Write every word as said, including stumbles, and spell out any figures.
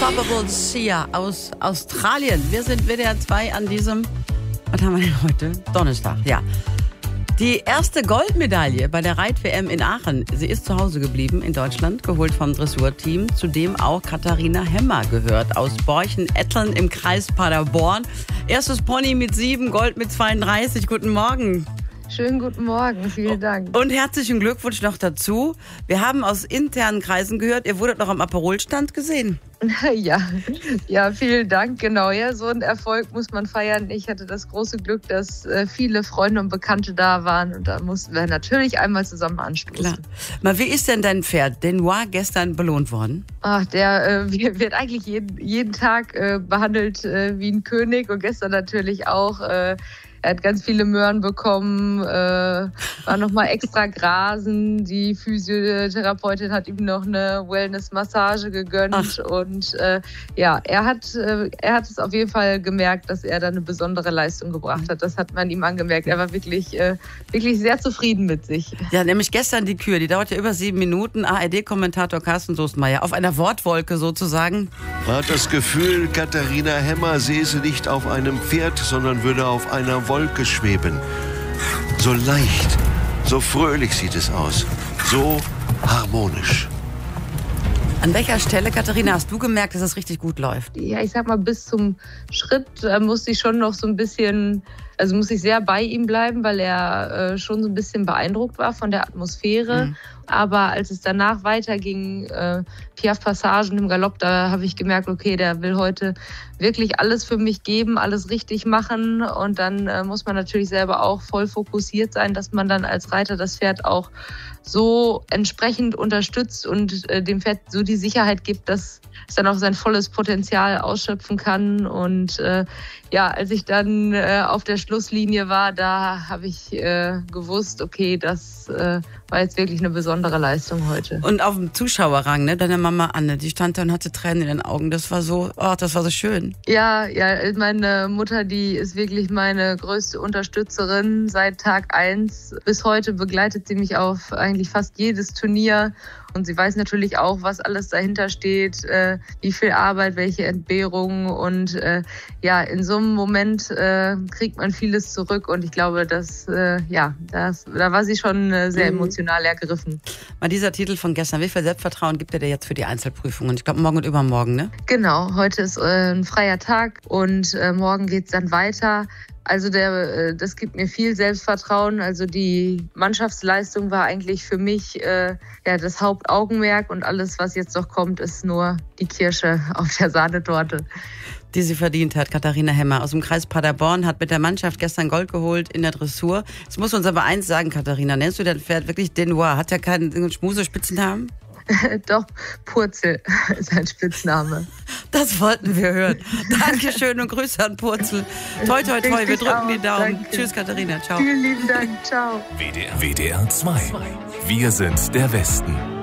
Unstoppable Sia aus Australien. Wir sind W D R zwei an diesem, was haben wir denn heute? Donnerstag, ja. Die erste Goldmedaille bei der Reit-W M in Aachen. Sie ist zu Hause geblieben in Deutschland, geholt vom Dressurteam, zu dem auch Katharina Hemmer gehört, aus Borchen-Etteln im Kreis Paderborn. Erstes Pony mit sieben, Gold mit zweiunddreißig. Guten Morgen. Schönen guten Morgen, vielen Dank. Und herzlichen Glückwunsch noch dazu. Wir haben aus internen Kreisen gehört, ihr wurdet noch am Aperolstand gesehen. Ja, ja, vielen Dank, genau. Ja, so ein Erfolg muss man feiern. Ich hatte das große Glück, dass äh, viele Freunde und Bekannte da waren und da mussten wir natürlich einmal zusammen anstoßen. Klar. Mal, wie ist denn dein Pferd, Denoir, gestern belohnt worden? Ach, der äh, wird eigentlich jeden, jeden Tag äh, behandelt äh, wie ein König und gestern natürlich auch. Äh, Er hat ganz viele Möhren bekommen, äh, war nochmal extra grasen. Die Physiotherapeutin hat ihm noch eine Wellness-Massage gegönnt. Ach. Und äh, ja, er hat, äh, er hat es auf jeden Fall gemerkt, dass er da eine besondere Leistung gebracht hat. Das hat man ihm angemerkt. Er war wirklich, äh, wirklich sehr zufrieden mit sich. Ja, nämlich gestern die Kür, die dauert ja über sieben Minuten. A R D-Kommentator Carsten Soestmeier auf einer Wortwolke sozusagen. Man hat das Gefühl, Katharina Hemmer säße nicht auf einem Pferd, sondern würde auf einer Wolke schweben. So leicht, so fröhlich sieht es aus, so harmonisch. An welcher Stelle, Katharina, hast du gemerkt, dass es richtig gut läuft? Ja, ich sag mal, bis zum Schritt äh, musste ich schon noch so ein bisschen, also muss ich sehr bei ihm bleiben, weil er äh, schon so ein bisschen beeindruckt war von der Atmosphäre. Mhm. Aber als es danach weiterging, äh, Piaf-Passagen im Galopp, da habe ich gemerkt, okay, der will heute wirklich alles für mich geben, alles richtig machen. Und dann äh, muss man natürlich selber auch voll fokussiert sein, dass man dann als Reiter das Pferd auch so entsprechend unterstützt und äh, dem Pferd so die Sicherheit gibt, dass es dann auch sein volles Potenzial ausschöpfen kann. Und äh, ja, als ich dann äh, auf der Schlusslinie war, da habe ich äh, gewusst, okay, das äh, war jetzt wirklich eine besondere Leistung heute. Und auf dem Zuschauerrang, ne, deine Mama Anne, die stand da und hatte Tränen in den Augen. Das war so, oh, das war so schön. Ja, ja, meine Mutter, die ist wirklich meine größte Unterstützerin seit Tag eins. Bis heute begleitet sie mich auf eigentlich fast jedes Turnier. Und sie weiß natürlich auch, was alles dahinter steht, äh, wie viel Arbeit, welche Entbehrungen. Und äh, ja, in so einem Moment äh, kriegt man vieles zurück. Und ich glaube, dass, äh, ja, das, da war sie schon äh, sehr emotional ergriffen. Mal dieser Titel von gestern, wie viel Selbstvertrauen gibt er dir jetzt für die Einzelprüfungen? Ich glaube, morgen und übermorgen, ne? Genau, heute ist äh, ein freier Tag und äh, morgen geht's dann weiter. Also der, das gibt mir viel Selbstvertrauen. Also die Mannschaftsleistung war eigentlich für mich äh, ja, das Hauptaugenmerk und alles, was jetzt noch kommt, ist nur die Kirsche auf der Sahnetorte. Die sie verdient hat, Katharina Hemmer aus dem Kreis Paderborn, hat mit der Mannschaft gestern Gold geholt in der Dressur. Jetzt musst du uns aber eins sagen, Katharina, nennst du dein Pferd wirklich Denoir? Hat er keinen Schmuse-Spitzennamen? Doch, Purzel ist ein Spitzname. Das wollten wir hören. Dankeschön und Grüße an Purzel. Toi, toi, toi, wir drücken auch die Daumen. Danke. Tschüss, Katharina. Ciao. Vielen lieben Dank. Ciao. W D R zwei. Wir sind der Westen.